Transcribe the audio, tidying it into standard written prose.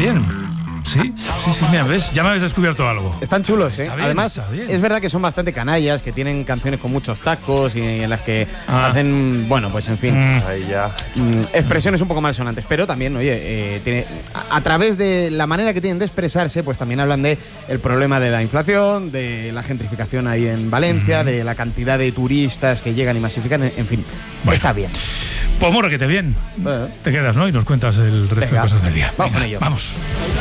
bien. Sí, mira, ¿ves? Ya me habéis descubierto algo. Están chulos, ¿eh? Está bien, Además, está bien. es verdad que son bastante canallas, que tienen canciones con muchos tacos y en las que hacen, bueno, pues en fin, Ahí ya. expresiones un poco malsonantes, pero también, oye, a través de la manera que tienen de expresarse, pues también hablan de el problema de la inflación, de la gentrificación ahí en Valencia, de la cantidad de turistas que llegan y masifican, en fin, Bueno. está bien. Pues morro que te bien. Bueno. Te quedas, ¿no? Y nos cuentas el resto de Venga, cosas del día. vamos Venga, con ello. Vamos.